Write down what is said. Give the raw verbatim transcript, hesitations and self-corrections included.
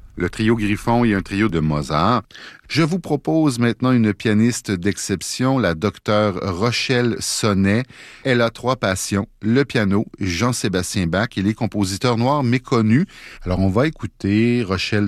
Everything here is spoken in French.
Le trio Griffon et un trio de Mozart. Je vous propose maintenant une pianiste d'exception, la docteure Rochelle Sonnet. Elle a trois passions, le piano, Jean-Sébastien Bach et les compositeurs noirs méconnus. Alors, on va écouter Rochelle